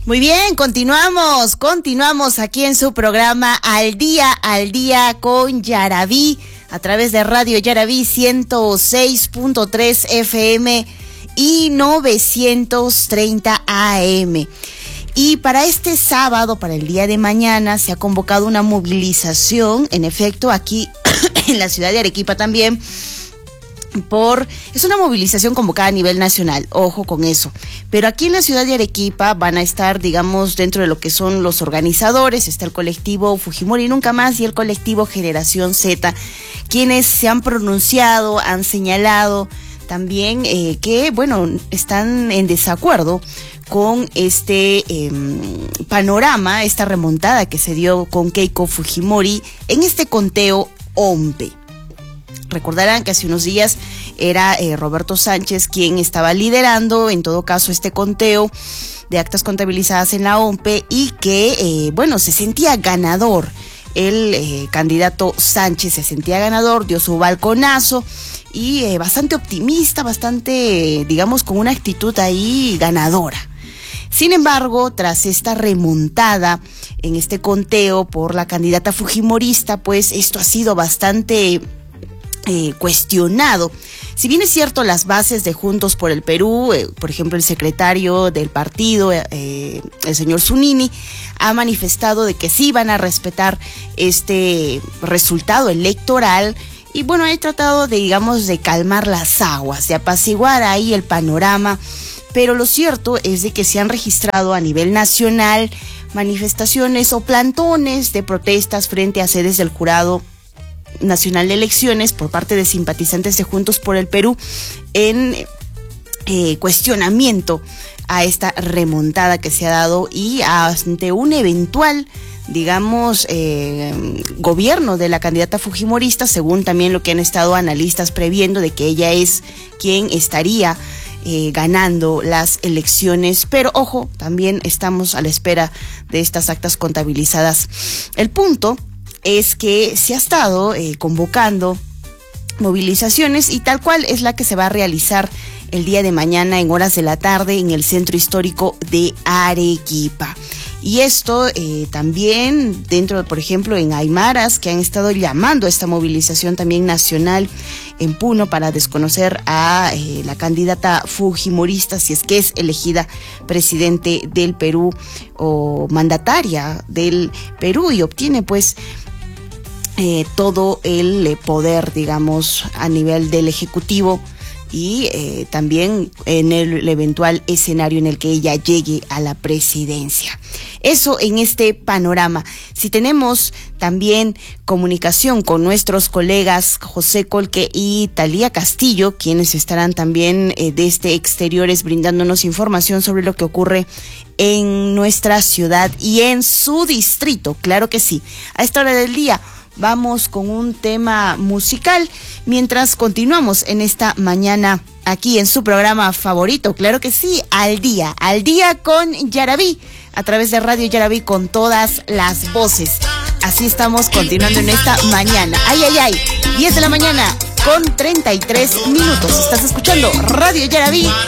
Muy bien, continuamos aquí en su programa Al Día con Yaraví, a través de Radio Yaraví 106.3 FM y 930 AM. Y para este sábado, para el día de mañana, se ha convocado una movilización, en efecto, aquí en la ciudad de Arequipa también, es una movilización convocada a nivel nacional, ojo con eso, pero aquí en la ciudad de Arequipa van a estar, digamos, dentro de lo que son los organizadores, está el colectivo Fujimori Nunca Más y el colectivo Generación Z, quienes se han pronunciado, han señalado también que, bueno, están en desacuerdo con este panorama, esta remontada que se dio con Keiko Fujimori en este conteo OMPE. Recordarán que hace unos días era Roberto Sánchez quien estaba liderando, en todo caso, este conteo de actas contabilizadas en la OMPE y que, se sentía ganador. El candidato Sánchez se sentía ganador, dio su balconazo y bastante optimista, bastante, digamos, con una actitud ahí ganadora. Sin embargo, tras esta remontada en este conteo por la candidata fujimorista, pues esto ha sido bastante cuestionado. Si bien es cierto, las bases de Juntos por el Perú, por ejemplo, el secretario del partido, el señor Zunini, ha manifestado de que sí van a respetar este resultado electoral y bueno, he tratado de, digamos, de calmar las aguas, de apaciguar ahí el panorama, pero lo cierto es de que se han registrado a nivel nacional manifestaciones o plantones de protestas frente a sedes del Jurado Nacional de Elecciones por parte de simpatizantes de Juntos por el Perú en cuestionamiento a esta remontada que se ha dado y ante un eventual, digamos, gobierno de la candidata fujimorista, según también lo que han estado analistas previendo de que ella es quien estaría ganando las elecciones, pero ojo, también estamos a la espera de estas actas contabilizadas. El punto es que se ha estado convocando movilizaciones y tal cual es la que se va a realizar el día de mañana en horas de la tarde en el centro histórico de Arequipa. Y esto también dentro, por ejemplo, en Aymaras, que han estado llamando a esta movilización también nacional en Puno para desconocer a la candidata fujimorista, si es que es elegida presidente del Perú o mandataria del Perú y obtiene pues todo el poder, digamos, a nivel del Ejecutivo y también en el eventual escenario en el que ella llegue a la presidencia. Eso en este panorama. Si tenemos también comunicación con nuestros colegas José Colque y Talía Castillo, quienes estarán también desde exteriores brindándonos información sobre lo que ocurre en nuestra ciudad y en su distrito. Claro que sí. A esta hora del día vamos con un tema musical mientras continuamos en esta mañana aquí en su programa favorito, claro que sí, Al Día con Yaraví, a través de Radio Yaraví con todas las voces. Así estamos continuando en esta mañana. 10 de la mañana con 33 minutos. Estás escuchando Radio Yaraví.